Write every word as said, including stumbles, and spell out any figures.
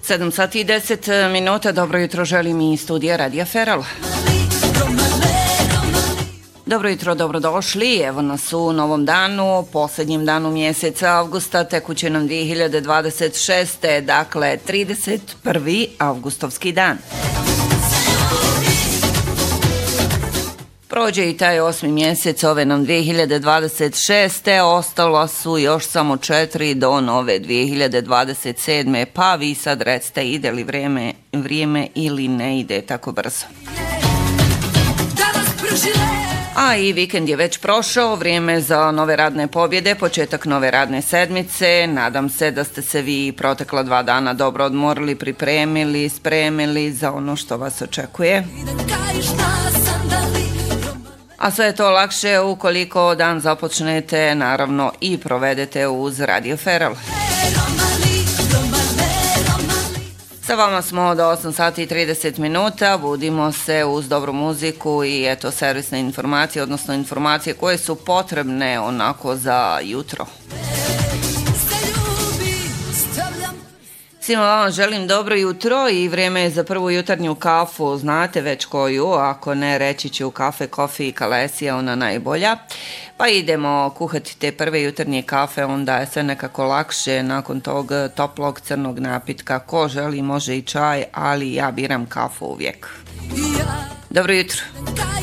sedam sati i deset minuta, dobro jutro želim i studija Radija Feral. Dobro jutro, dobrodošli, evo nas u novom danu, posljednjem danu mjeseca avgusta, tekuće nam dvije hiljade dvadeset šeste. dakle trideset prvi avgustovski dan. Prođe i taj osmi mjesec ove nam dvije hiljade dvadeset šeste. Ostalo su još samo četiri do nove dvije hiljade dvadeset sedme. Pa vi sad recite, ide li vrijeme, vrijeme ili ne ide tako brzo. A i vikend je već prošao, vrijeme za nove radne pobjede, početak nove radne sedmice. Nadam se da ste se vi protekla dva dana dobro odmorili, pripremili, spremili za ono što vas očekuje. A sve je to lakše ukoliko dan započnete, naravno, i provedete uz Radio Feral. Sa vama smo do osam sati i trideset minuta, budimo se uz dobru muziku i eto servisne informacije, odnosno informacije koje su potrebne onako za jutro. Svima vama želim dobro jutro i vrijeme je za prvu jutarnju kafu, znate već koju, ako ne reći ću kafe, kofi i kalesija, ona najbolja. Pa idemo kuhati te prve jutarnje kafe, onda je sve nekako lakše nakon tog toplog crnog napitka. Ko želi može i čaj, ali ja biram kafu uvijek. Dobro jutro.